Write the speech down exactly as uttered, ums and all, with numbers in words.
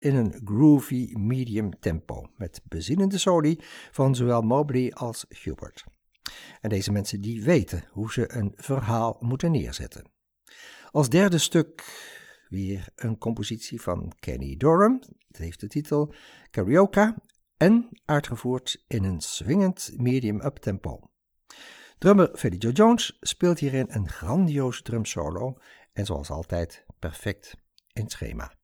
in een groovy medium tempo, met bezinnende soli van zowel Mobley als Hubert. En deze mensen die weten hoe ze een verhaal moeten neerzetten. Als derde stuk weer een compositie van Kenny Dorham, het heeft de titel Carioca en uitgevoerd in een swingend medium up-tempo. Drummer Philly Joe Jones speelt hierin een grandioos drumsolo en zoals altijd perfect in het schema.